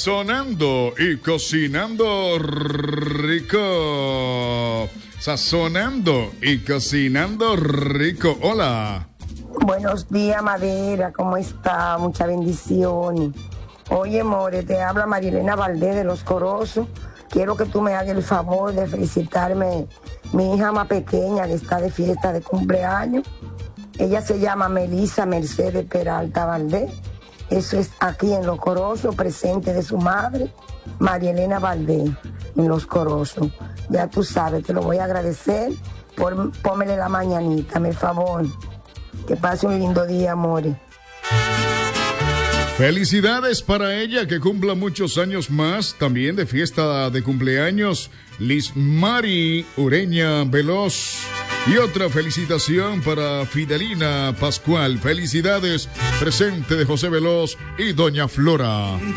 Sazonando y cocinando rico. Sazonando y cocinando rico. Hola. Buenos días, Madera, ¿cómo está? Mucha bendición. Oye, more, te habla Marielena Valdés de Los Corozos. Quiero que tú me hagas el favor de felicitarme mi hija más pequeña que está de fiesta de cumpleaños. Ella se llama Melissa Mercedes Peralta Valdés. Eso es aquí en Los Corozos, presente de su madre, Marielena Valdés, en Los Corozos. Ya tú sabes, te lo voy a agradecer por pómele la mañanita, mi favor. Que pase un lindo día, amores. Felicidades para ella, que cumpla muchos años más, también de fiesta de cumpleaños, Liz Mari Ureña Veloz. Y otra felicitación para Fidelina Pascual. Felicidades, presente de José Veloz y Doña Flora.